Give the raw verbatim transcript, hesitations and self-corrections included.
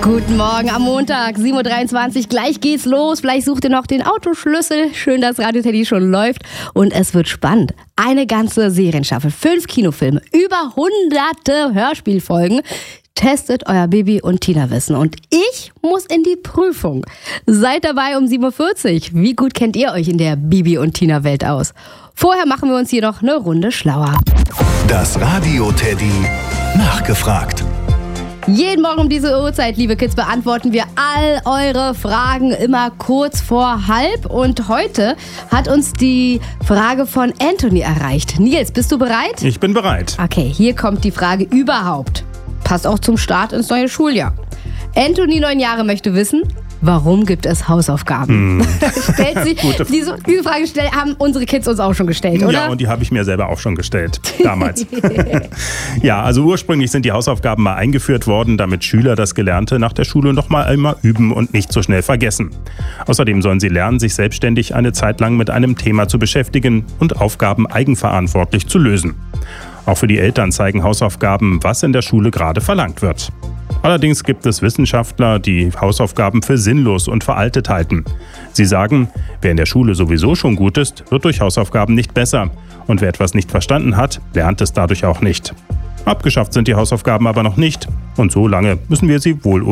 Guten Morgen am Montag, sieben Uhr dreiundzwanzig. Gleich geht's los. Vielleicht sucht ihr noch den Autoschlüssel. Schön, dass Radio Teddy schon läuft. Und es wird spannend. Eine ganze Serienstaffel, fünf Kinofilme, über hunderte Hörspielfolgen. Testet euer Bibi- und Tina-Wissen. Und ich muss in die Prüfung. Seid dabei um sieben Uhr vierzig. Wie gut kennt ihr euch in der Bibi- und Tina-Welt aus? Vorher machen wir uns hier noch eine Runde schlauer. Das Radio Teddy nachgefragt. Jeden Morgen um diese Uhrzeit, liebe Kids, beantworten wir all eure Fragen immer kurz vor halb. Und heute hat uns die Frage von Anthony erreicht. Nils, bist du bereit? Ich bin bereit. Okay, hier kommt die Frage überhaupt. Passt auch zum Start ins neue Schuljahr. Anthony, neun Jahre, möchte wissen, warum gibt es Hausaufgaben? Hm. Stellt sich, diese, diese Frage stell, haben unsere Kids uns auch schon gestellt, oder? Ja, und die habe ich mir selber auch schon gestellt, damals. Ja, also ursprünglich sind die Hausaufgaben mal eingeführt worden, damit Schüler das Gelernte nach der Schule noch mal einmal üben und nicht so schnell vergessen. Außerdem sollen sie lernen, sich selbstständig eine Zeit lang mit einem Thema zu beschäftigen und Aufgaben eigenverantwortlich zu lösen. Auch für die Eltern zeigen Hausaufgaben, was in der Schule gerade verlangt wird. Allerdings gibt es Wissenschaftler, die Hausaufgaben für sinnlos und veraltet halten. Sie sagen, wer in der Schule sowieso schon gut ist, wird durch Hausaufgaben nicht besser. Und wer etwas nicht verstanden hat, lernt es dadurch auch nicht. Abgeschafft sind die Hausaufgaben aber noch nicht. Und so lange müssen wir sie wohl